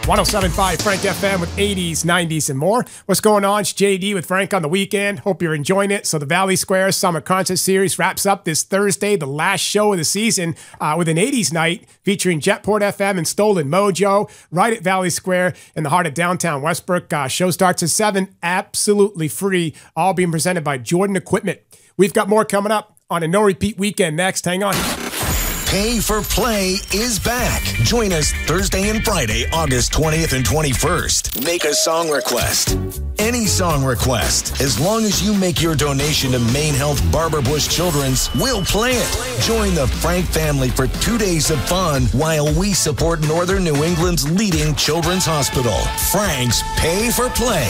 107.5 Frank FM with 80s, 90s, and more. What's going on? It's JD with Frank on the weekend. Hope you're enjoying it. So the Valley Square Summer Concert Series wraps up this Thursday, the last show of the season, with an 80s night featuring Jetport FM and Stolen Mojo right at Valley Square in the heart of downtown Westbrook. Show starts at 7, absolutely free, all being presented by Jordan Equipment. We've got more coming up on a no-repeat weekend next. Hang on. Pay for Play is back. Join us Thursday and Friday, August 20th and 21st. Make a song request. Any song request. As long as you make your donation to Maine Health Barbara Bush Children's, we'll play it. Join the Frank family for 2 days of fun while we support Northern New England's leading children's hospital. Frank's Pay for Play.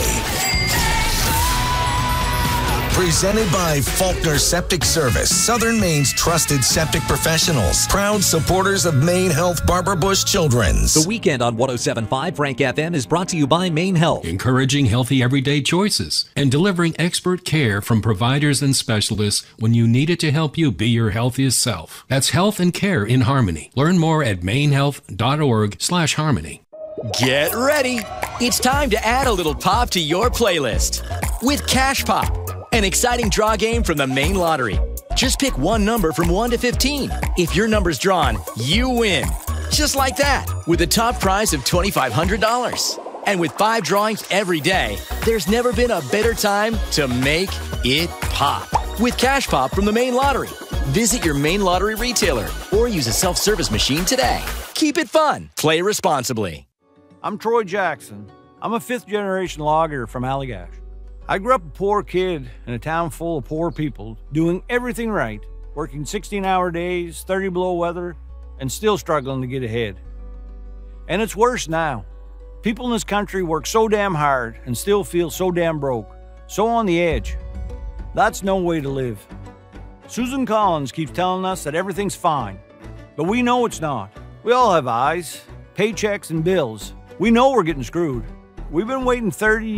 Presented by Faulkner Septic Service, Southern Maine's trusted septic professionals. Proud supporters of Maine Health Barbara Bush Children's. The weekend on 107.5 Frank FM is brought to you by Maine Health. Encouraging healthy everyday choices and delivering expert care from providers and specialists when you need it to help you be your healthiest self. That's health and care in harmony. Learn more at mainehealth.org/harmony. Get ready. It's time to add a little pop to your playlist with Cash Pop, an exciting draw game from the Maine Lottery. Just pick one number from 1 to 15. If your number's drawn, you win. Just like that, with a top prize of $2,500. And with 5 drawings every day, there's never been a better time to make it pop. With Cash Pop from the Maine Lottery. Visit your Maine Lottery retailer or use a self-service machine today. Keep it fun. Play responsibly. I'm Troy Jackson. I'm a fifth-generation logger from Allagash. I grew up a poor kid in a town full of poor people, doing everything right, working 16-hour days, 30 below weather, and still struggling to get ahead. And it's worse now. People in this country work so damn hard and still feel so damn broke, so on the edge. That's no way to live. Susan Collins keeps telling us that everything's fine, but we know it's not. We all have eyes, paychecks, and bills. We know we're getting screwed. We've been waiting 30